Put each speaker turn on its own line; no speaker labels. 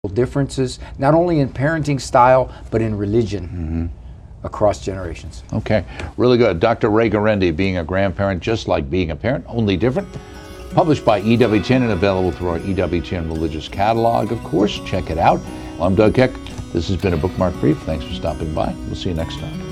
differences, not only in parenting style, but in religion across generations.
Okay, really good. Dr. Ray Guarendi, Being a Grandparent Just Like Being a Parent, Only Different. Published by EWTN and available through our EWTN Religious Catalog, of course. Check it out. I'm Doug Keck. This has been a Bookmark Brief. Thanks for stopping by. We'll see you next time.